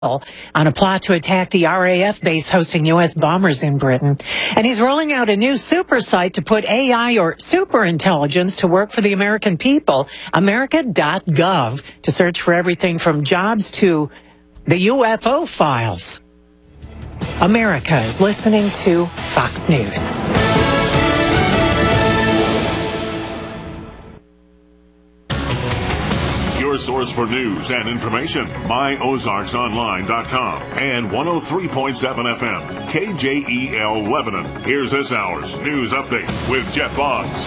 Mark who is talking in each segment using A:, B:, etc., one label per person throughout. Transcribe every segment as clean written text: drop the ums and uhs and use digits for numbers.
A: on a plot to attack the RAF base hosting U.S. bombers in Britain. And he's rolling out a new super site to put AI or super intelligence to work for the American people, America.gov, to search for everything from jobs to the UFO files. America is listening to Fox News.
B: Your source for news and information, myozarksonline.com and 103.7 FM, KJEL Lebanon. Here's this hour's news update with Jeff Boggs.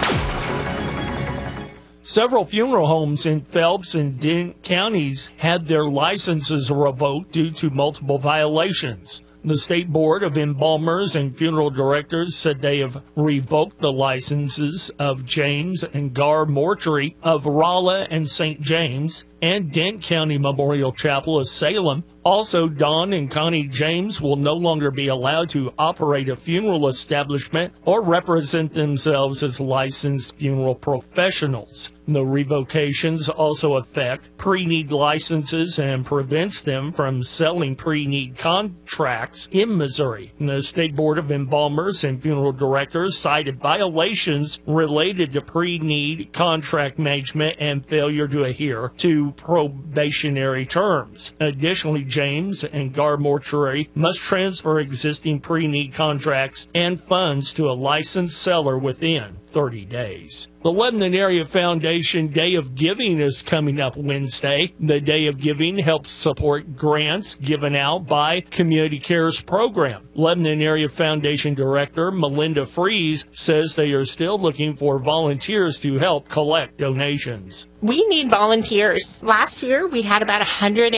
C: Several funeral homes in Phelps and Dent counties had their licenses revoked due to multiple violations. The State Board of Embalmers and Funeral Directors said they have revoked the licenses of James and Gar Mortuary of Rolla and St. James and Dent County Memorial Chapel of Salem. Also, Don and Connie James will no longer be allowed to operate a funeral establishment or represent themselves as licensed funeral professionals. The revocations also affect pre-need licenses and prevents them from selling pre-need contracts in Missouri. The State Board of Embalmers and Funeral Directors cited violations related to pre-need contract management and failure to adhere to probationary terms. Additionally, James and Gar Mortuary must transfer existing pre-need contracts and funds to a licensed seller within 30 days. The Lebanon Area Foundation Day of Giving is coming up Wednesday. The Day of Giving helps support grants given out by Community Cares Program. Lebanon Area Foundation Director Melinda Fries says they are still looking for volunteers to help collect donations.
D: We need volunteers. Last year, we had about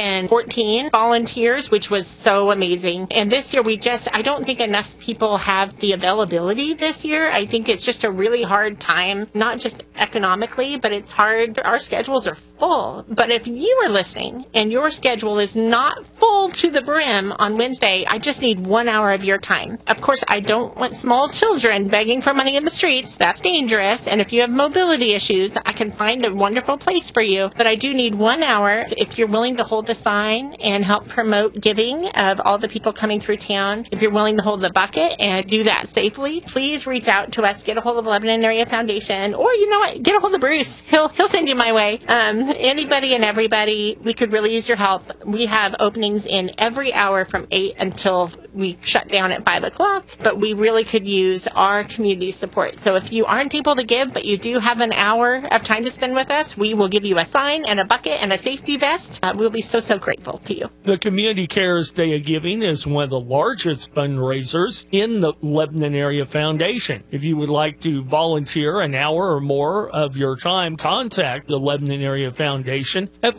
D: 114 volunteers, which was so amazing. And this year, I don't think enough people have the availability this year. I think it's just a really hard time, not just economically, but it's hard. Our schedules are full. But if you are listening and your schedule is not full to the brim on Wednesday, I just need 1 hour of your time. Of course, I don't want small children begging for money in the streets. That's dangerous. And if you have mobility issues, I can find a wonderful place for you. But I do need 1 hour if you're willing to hold the sign and help promote giving of all the people coming through town. If you're willing to hold the bucket and do that safely, please reach out to us. Get a hold of Lebanon Area Foundation, or you know what, get a hold of Bruce. He'll send you my way. Anybody and everybody, we could really use your help. We have openings in every hour from 8 until we shut down at 5 o'clock, but we really could use our community support. So if you aren't able to give, but you do have an hour of time to spend with us, we will give you a sign and a bucket and a safety vest. We'll be so grateful to you.
C: The Community Cares Day of Giving is one of the largest fundraisers in the Lebanon Area Foundation. If you would like to volunteer an hour or more of your time, contact the Lebanon Area Foundation at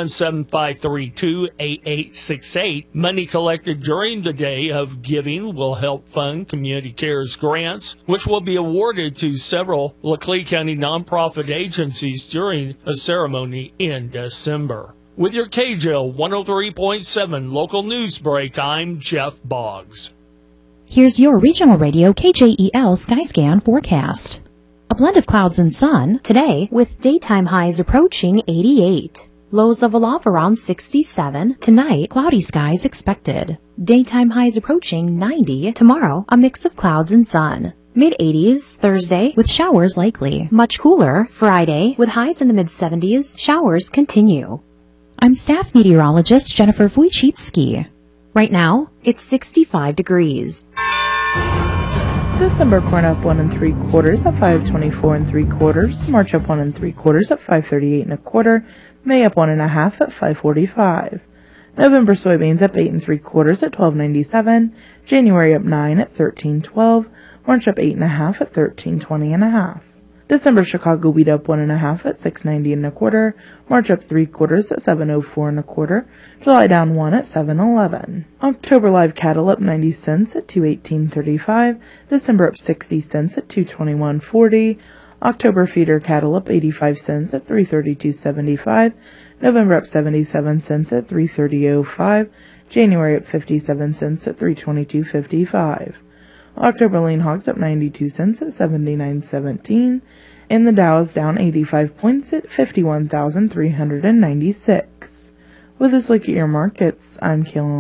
C: 417-532-8868. Money collected during the Day of Giving will help fund Community Cares grants, which will be awarded to several Laclede County nonprofit agencies during a ceremony in December. With your KJL 103.7 local news break, I'm Jeff Boggs.
E: Here's your regional radio KJEL Skyscan forecast. A blend of clouds and sun today with daytime highs approaching 88. Lows level off around 67. Tonight, cloudy skies expected. Daytime highs approaching 90. Tomorrow, a mix of clouds and sun. Mid-80s Thursday with showers likely. Much cooler Friday with highs in the mid-70s. Showers continue. I'm staff meteorologist Jennifer Wojcicki. Right now, it's 65 degrees.
F: December corn up 1 3/4 at 5.24 3/4. March up 1 3/4 at 5.38 1/4. May up 1 1/2 at 5.45. November soybeans up 8 3/4 at 12.97. January up 9 at 13.12. March up 8 1/2 at 13.20 1/2. December Chicago wheat up 1 1/2 at 6.90 1/4. March up 3/4 at 7.04 1/4. July down 1 at 7.11. October live cattle up 90 cents at 218.35. December up 60 cents at 221.40. October feeder cattle up 85 cents at 332.75. November up 77 cents at 330.05. January up 57 cents at 322.55. October lean hogs up 92 cents at 79.17. And the Dow is down 85 points at 51,396. With this look at your markets, I'm Kaylin.